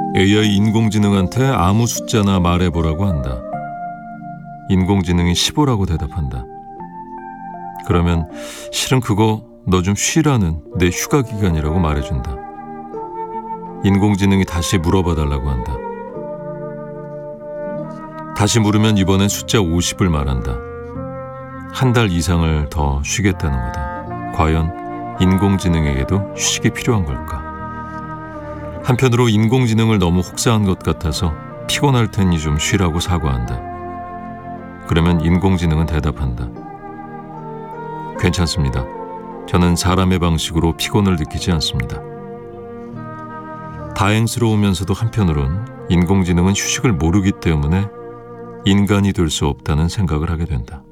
AI 인공지능한테 아무 숫자나 말해보라고 한다. 인공지능이 15라고 대답한다. 그러면 실은 그거 너 좀 쉬라는 내 휴가 기간이라고 말해준다. 인공지능이 다시 물어봐달라고 한다. 다시 물으면 이번엔 숫자 50을 말한다. 한 달 이상을 더 쉬겠다는 거다. 과연 인공지능에게도 휴식이 필요한 걸까? 한편으로 인공지능을 너무 혹사한 것 같아서 피곤할 테니 좀 쉬라고 사과한다. 그러면 인공지능은 대답한다. 괜찮습니다. 저는 사람의 방식으로 피곤을 느끼지 않습니다. 다행스러우면서도 한편으론 인공지능은 휴식을 모르기 때문에 인간이 될 수 없다는 생각을 하게 된다.